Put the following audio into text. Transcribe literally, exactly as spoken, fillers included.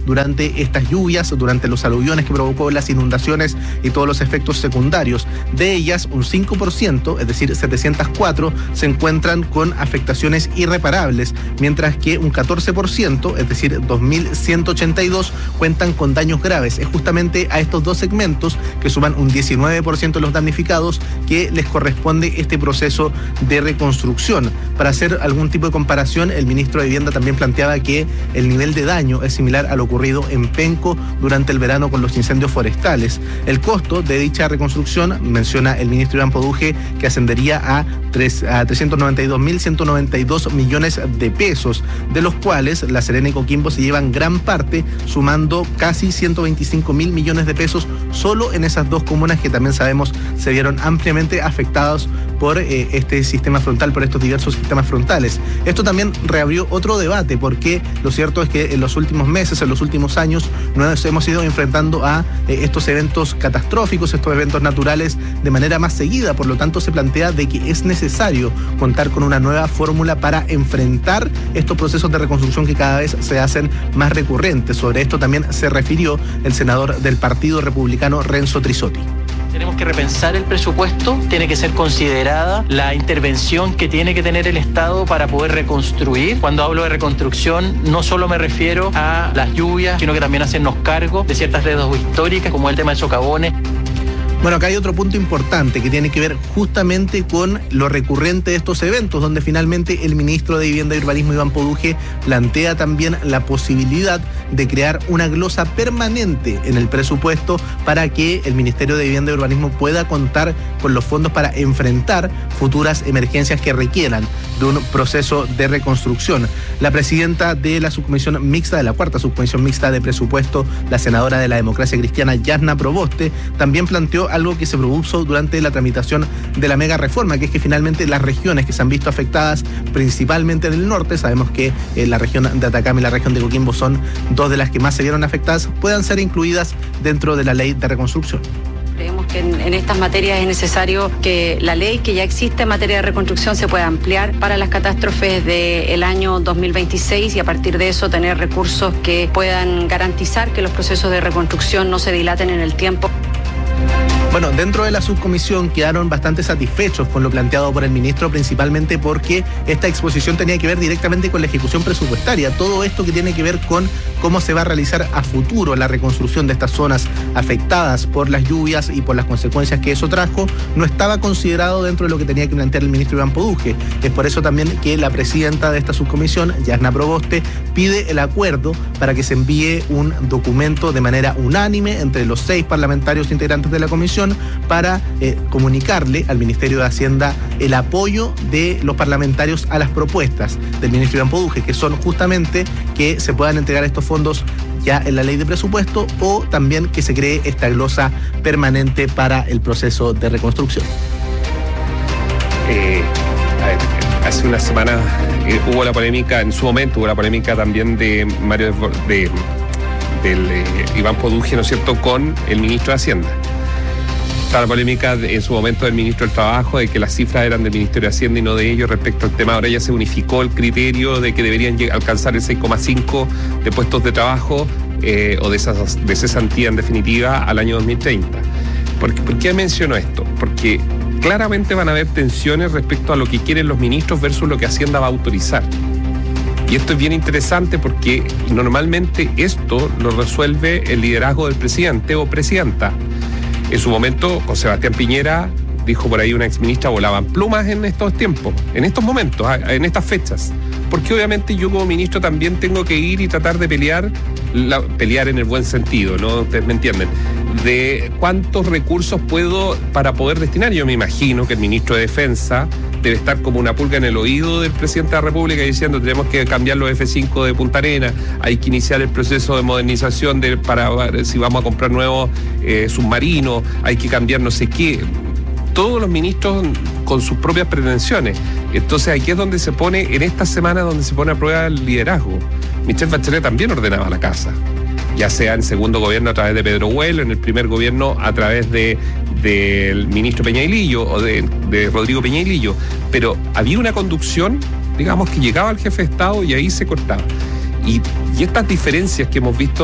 durante estas lluvias, durante los aluviones que provocó las inundaciones y todos los efectos secundarios. De ellas, un cinco por ciento, es decir, setecientas cuatro, se encuentran con afectaciones irreparables, mientras que un catorce por ciento, es decir, dos mil ciento ochenta y dos, cuentan con daños graves. Es justamente a estos dos segmentos, que suman un diecinueve por ciento de los damnificados, que les corresponde este proceso de reconstrucción. Para hacer algún tipo de comparación, el ministro de Vivienda también planteaba que el nivel de daño es similar a lo ocurrido en Penco durante el verano con los incendios forestales. El costo de dicha reconstrucción, menciona el ministro Iván Poduje, que ascendería a, a trescientos noventa y dos mil ciento noventa y dos millones de pesos, de los cuales La Serena y Coquimbo se llevan gran parte, sumando casi ciento veinticinco mil millones de pesos solo en esas dos comunas que también sabemos se vieron ampliamente afectadas por eh, este sistema frontal, por estos diversos sistemas frontales. Esto también reabrió otro debate, porque lo cierto es que en los últimos meses, en los últimos años, nos hemos ido enfrentando a eh, estos eventos catastróficos, estos eventos naturales de manera más seguida. Por lo tanto, se plantea de que es necesario contar con una nueva fórmula para enfrentar estos procesos de reconstrucción que cada vez se hacen más recurrentes. Sobre esto también se refirió el senador del Partido Republicano, Renzo Trisotti. Tenemos que repensar el presupuesto, tiene que ser considerada la intervención que tiene que tener el Estado para poder reconstruir. Cuando hablo de reconstrucción, no solo me refiero a las lluvias, sino que también hacernos cargo de ciertas deudas históricas, como el tema de socavones. Bueno, acá hay otro punto importante que tiene que ver justamente con lo recurrente de estos eventos, donde finalmente el ministro de Vivienda y Urbanismo, Iván Poduje, plantea también la posibilidad de crear una glosa permanente en el presupuesto para que el Ministerio de Vivienda y Urbanismo pueda contar con los fondos para enfrentar futuras emergencias que requieran de un proceso de reconstrucción. La presidenta de la subcomisión mixta, de la cuarta subcomisión mixta de presupuesto, la senadora de la Democracia Cristiana, Yasna Proboste, también planteó algo que se propuso durante la tramitación de la mega reforma, que es que finalmente las regiones que se han visto afectadas, principalmente en el norte, sabemos que eh, la región de Atacama y la región de Coquimbo son dos de las que más se vieron afectadas, puedan ser incluidas dentro de la ley de reconstrucción. Creemos que en, en estas materias es necesario que la ley que ya existe en materia de reconstrucción se pueda ampliar para las catástrofes del año dos mil veintiséis y a partir de eso tener recursos que puedan garantizar que los procesos de reconstrucción no se dilaten en el tiempo. Bueno, dentro de la subcomisión quedaron bastante satisfechos con lo planteado por el ministro, principalmente porque esta exposición tenía que ver directamente con la ejecución presupuestaria. Todo esto que tiene que ver con cómo se va a realizar a futuro la reconstrucción de estas zonas afectadas por las lluvias y por las consecuencias que eso trajo, no estaba considerado dentro de lo que tenía que plantear el ministro Iván Poduje. Es por eso también que la presidenta de esta subcomisión, Yasna Proboste, pide el acuerdo para que se envíe un documento de manera unánime entre los seis parlamentarios integrantes de la comisión para eh, comunicarle al Ministerio de Hacienda el apoyo de los parlamentarios a las propuestas del ministro Iván Poduje, que son justamente que se puedan entregar estos fondos ya en la ley de presupuesto o también que se cree esta glosa permanente para el proceso de reconstrucción. Eh, a ver, hace unas semanas eh, hubo la polémica, en su momento hubo la polémica también de Mario de, del eh, Iván Poduje, ¿no es cierto?, con el ministro de Hacienda. Estaba la polémica en su momento del ministro del Trabajo, de que las cifras eran del Ministerio de Hacienda y no de ellos respecto al tema. Ahora ya se unificó el criterio de que deberían alcanzar el seis coma cinco de puestos de trabajo eh, o de, esas, de cesantía en definitiva al año dos mil treinta. ¿Por, ¿Por qué menciono esto? Porque claramente van a haber tensiones respecto a lo que quieren los ministros versus lo que Hacienda va a autorizar. Y esto es bien interesante porque normalmente esto lo resuelve el liderazgo del presidente o presidenta. En su momento, con Sebastián Piñera, dijo por ahí una exministra, volaban plumas en estos tiempos, en estos momentos, en estas fechas. Porque obviamente yo como ministro también tengo que ir y tratar de pelear, la, pelear en el buen sentido, ¿no? Ustedes me entienden, de cuántos recursos puedo para poder destinar. Yo me imagino que el ministro de Defensa debe estar como una pulga en el oído del presidente de la República diciendo tenemos que cambiar los F cinco de Punta Arenas, hay que iniciar el proceso de modernización de, para si vamos a comprar nuevos eh, submarinos, hay que cambiar no sé qué. Todos los ministros con sus propias pretensiones. Entonces aquí es donde se pone, en esta semana donde se pone a prueba el liderazgo. Michelle Bachelet también ordenaba la casa, ya sea en segundo gobierno a través de Pedro Huel, en el primer gobierno a través de del ministro Peñailillo o de, de Rodrigo Peñailillo, pero había una conducción, digamos, que llegaba al jefe de Estado y ahí se cortaba. Y, y estas diferencias que hemos visto